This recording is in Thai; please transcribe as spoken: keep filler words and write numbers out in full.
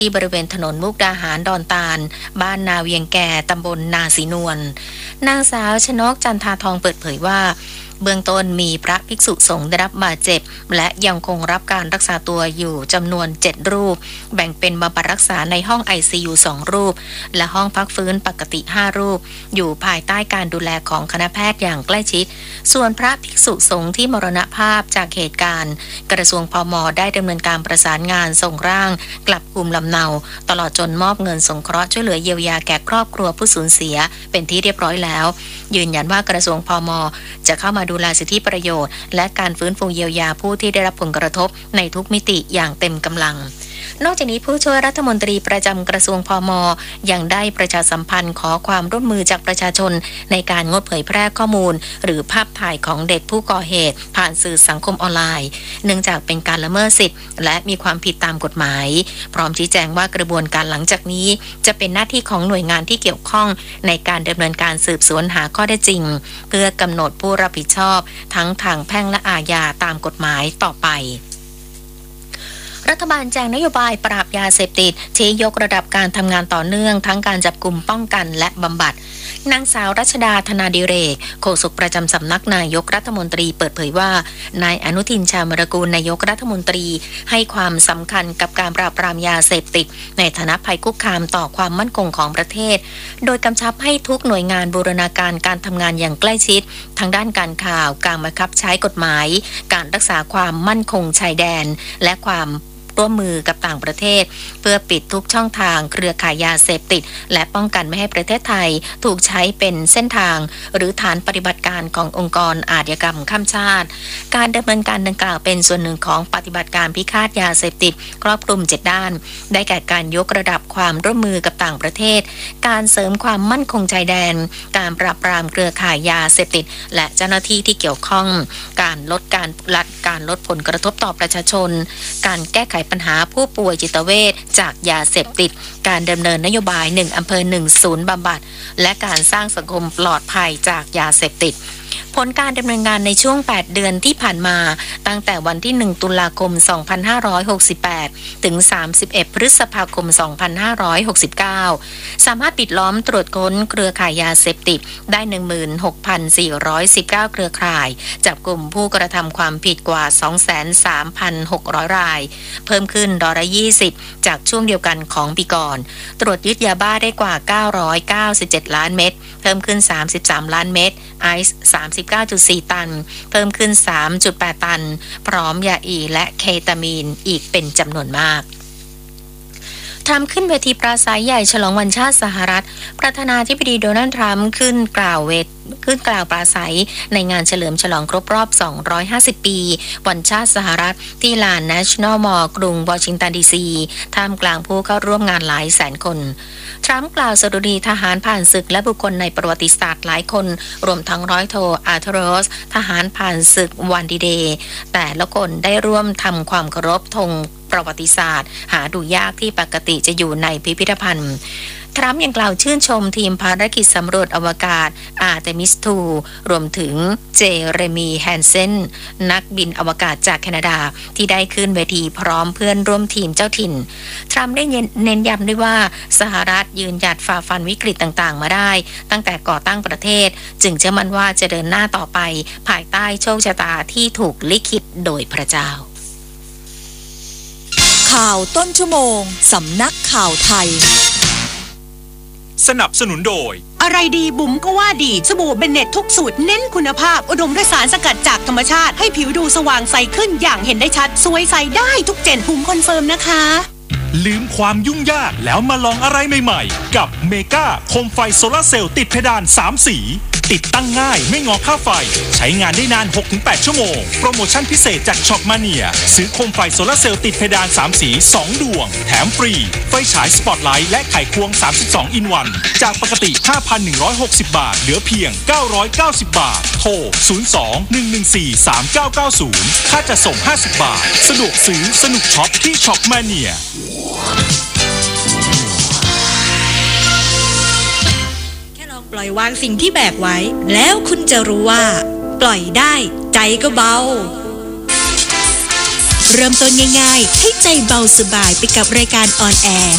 ที่บริเวณถนนมุกดาหารดอนตาลบ้านนาเวียงแก่ตำบลนาสีนวลนางสาวชนกจันทาทองเปิดเผยว่าเบื้องต้นมีพระภิกษุสงฆ์ได้รับบาดเจ็บและยังคงรับการรักษาตัวอยู่จำนวนเจ็ดรูปแบ่งเป็นบำบัดรักษาในห้อง ไอ ซี ยู สองรูปและห้องพักฟื้นปกติห้ารูปอยู่ภายใต้การดูแลของคณะแพทย์อย่างใกล้ชิดส่วนพระภิกษุสงฆ์ที่มรณภาพจากเหตุการณ์กระทรวงพม.ได้ดำเนินการประสานงานส่งร่างกลับภูมิลำเนาตลอดจนมอบเงินสงเคราะห์ช่วยเหลือเยียวยาแก่ครอบครัวผู้สูญเสียเป็นที่เรียบร้อยแล้วยืนยันว่ากระทรวงพม.จะเข้ามาดูแลสิทธิประโยชน์และการฟื้นฟูเยียวยาผู้ที่ได้รับผลกระทบในทุกมิติอย่างเต็มกำลังนอกจากนี้ผู้ช่วยรัฐมนตรีประจำกระทรวงพม.ยังได้ประชาสัมพันธ์ขอความร่วมมือจากประชาชนในการงดเผยแพร่ข้อมูลหรือภาพถ่ายของเด็กผู้ก่อเหตุผ่านสื่อสังคมออนไลน์เนื่องจากเป็นการละเมิดสิทธิ์และมีความผิดตามกฎหมายพร้อมชี้แจงว่ากระบวนการหลังจากนี้จะเป็นหน้าที่ของหน่วยงานที่เกี่ยวข้องในการดำเนินการสืบสวนหาข้อเท็จจริงเพื่อกำหนดผู้รับผิดชอบทั้งทางแพ่งและอาญาตามกฎหมายต่อไปรัฐบาลแจงนโยบายปราบยาเสพติดชี้ยกระดับการทำงานต่อเนื่องทั้งการจับกลุ่มป้องกันและบำบัดนางสาวรัชดาธนาดิเรกโฆษกประจำสำนักนายกรัฐมนตรีเปิดเผยว่านายอนุทินชาญวิรากูลนายกรัฐมนตรีให้ความสำคัญกับการปราบปรามยาเสพติดในฐานะภัยคุกคามต่อความมั่นคงของประเทศโดยกำชับให้ทุกหน่วยงานบูรณาการการทำงานอย่างใกล้ชิดทั้งด้านการข่าวการบังคับใช้กฎหมายการรักษาความมั่นคงชายแดนและความร่วมมือกับต่างประเทศเพื่อปิดทุกช่องทางเครือข่ายยาเสพติดและป้องกันไม่ให้ประเทศไทยถูกใช้เป็นเส้นทางหรือฐานปฏิบัติการขององค์กรอาชญากรรมข้ามชาติการดำเนินการดังกล่าวเป็นส่วนหนึ่งของปฏิบัติการพิฆาตยาเสพติดครอบคลุมเจ็ดด้านได้แก่การยกระดับความร่วมมือกับต่างประเทศการเสริมความมั่นคงชายแดนการปราบปรามเครือข่ายยาเสพติดและเจ้าหน้าที่ที่เกี่ยวข้องการลดการลัดการลดผลกระทบต่อประชาชนการแก้ไขปัญหาผู้ป่วยจิตเวชจากยาเสพติดการดำเนินนโยบายหนึ่งอำเภอหนึ่งศูนย์บำบัดและการสร้างสังคมปลอดภัยจากยาเสพติดผลการดำเนินงานในช่วงแปดเดือนที่ผ่านมาตั้งแต่วันที่หนึ่งตุลาคมสองพันห้าร้อยหกสิบแปดถึงสามสิบเอ็ดพฤษภาคมสองพันห้าร้อยหกสิบเก้าสามารถปิดล้อมตรวจค้นเครือข่ายยาเสพติดได้ หนึ่งหมื่นหกพันสี่ร้อยสิบเก้า เครือข่ายจับกลุ่มผู้กระทำความผิดกว่า สองแสนสามพันหกร้อย รายเพิ่มขึ้นร้อยละยี่สิบจากช่วงเดียวกันของปีก่อนตรวจยึดยาบ้าได้กว่าเก้าร้อยเก้าสิบเจ็ดล้านเม็ดเพิ่มขึ้นสามสิบสามล้านเม็ดไอซ์สามสิบเก้าจุดสี่ ตันเพิ่มขึ้น สามจุดแปด ตันพร้อมยาอีและเคตามีนอีกเป็นจำนวนมากทำขึ้นเวทีปราศรัยใหญ่ฉลองวันชาติสหรัฐประธานาธิบดีโดนัลด์ทรัมป์ขึ้นกล่าวเวทขึ้นกล่าวปราศรัยในงานเฉลิมฉลองครบรอบสองร้อยห้าสิบปีวันชาติสหรัฐที่ลาน National Mall กรุงวอชิงตันดีซีท่ามกลางผู้เข้าร่วมงานหลายแสนคนทรัมป์กล่าวสดุดีทหารผ่านศึกและบุคคลในประวัติศาสตร์หลายคนรวมทั้งร้อยโทอาร์เธอรอสทหารผ่านศึกวันดีเดย์แต่ละคนได้ร่วมทำความเคารพธงประวัติศาสตร์หาดูยากที่ปกติจะอยู่ในพิพิธภัณฑ์ทรัมป์ยังกล่าวชื่นชมทีมภารกิจสำรวจอวกาศอาร์เตมิสทูรวมถึงเจเรมีแฮนเซนนักบินอวกาศจากแคนาดาที่ได้ขึ้นเวทีพร้อมเพื่อนร่วมทีมเจ้าถิ่นทรัมป์ได้เน้นย้ำด้วยว่าสหรัฐยืนหยัดฝ่าฟันวิกฤตต่างๆมาได้ตั้งแต่ก่อตั้งประเทศจึงเชื่อมั่นว่าจะเดินหน้าต่อไปภายใต้โชคชะตาที่ถูกลิขิตโดยพระเจ้าข่าวต้นชั่วโมงสำนักข่าวไทยสนับสนุนโดยอะไรดีบุ๋มก็ว่าดีสบู่เบนเน็ตทุกสูตรเน้นคุณภาพอุดมด้วยสารสกัดจากธรรมชาติให้ผิวดูสว่างใสขึ้นอย่างเห็นได้ชัดสวยใสได้ทุกเจนบุ๋มคอนเฟิร์มนะคะลืมความยุ่งยากแล้วมาลองอะไรใหม่ๆกับเมกาโคมไฟโซลาร์เซลล์ติดเพดานสามสีติดตั้งง่ายไม่งอค่าไฟใช้งานได้นาน หกถึงแปด ชั่วโมงโปรโมชั่นพิเศษจากช็อปมาเนียซื้อโคมไฟโซลาร์เซลล์ติดเพดานสามสีสองดวงแถมฟรีไฟฉายสปอตไลท์และไขควงสามสิบสองอินวันจากปกติ ห้าพันหนึ่งร้อยหกสิบ บาทเหลือเพียงเก้าร้อยเก้าสิบ บาทโทรศูนย์ สอง หนึ่ง หนึ่ง สี่ สาม เก้า เก้า ศูนย์ค่าจัดส่งห้าสิบบาทสะดวกซื้อสนุกช็อปที่ช็อปมาเนียปล่อยวางสิ่งที่แบกไว้แล้วคุณจะรู้ว่าปล่อยได้ใจก็เบาเริ่มต้นง่ายๆให้ใจเบาสบายไปกับรายการออนแอร์